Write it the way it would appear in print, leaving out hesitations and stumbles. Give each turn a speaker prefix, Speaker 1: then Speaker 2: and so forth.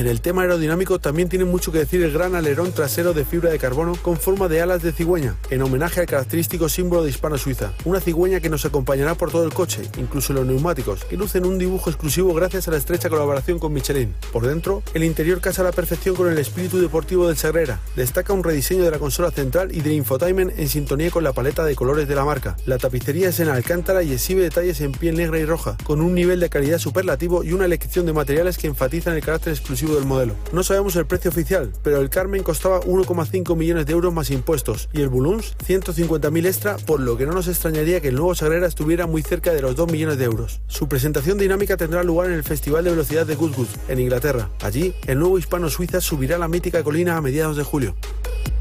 Speaker 1: En el tema aerodinámico también tiene mucho que decir el gran alerón trasero de fibra de carbono con forma de alas de cigüeña, en homenaje al característico símbolo de Hispano-Suiza. Una cigüeña que nos acompañará por todo el coche, incluso los neumáticos, que lucen un dibujo exclusivo gracias a la estrecha colaboración con Michelin. Por dentro, el interior casa a la perfección con el espíritu deportivo del Sagrera. Destaca un rediseño de la consola central y del infotainment en sintonía con la paleta de colores de la marca. La tapicería es en alcántara y exhibe detalles en piel negra y roja, con un nivel de calidad superlativo y una elección de materiales que enfatizan el carácter exclusivo del modelo. No sabemos el precio oficial, pero el Carmen costaba 1,5 millones de euros más impuestos y el Bulungs 150.000 extra, por lo que no nos extrañaría que el nuevo Sagrera estuviera muy cerca de los 2 millones de euros. Su presentación dinámica tendrá lugar en el Festival de Velocidad de Goodwood, en Inglaterra. Allí, el nuevo Hispano-Suiza subirá la mítica colina a mediados de julio.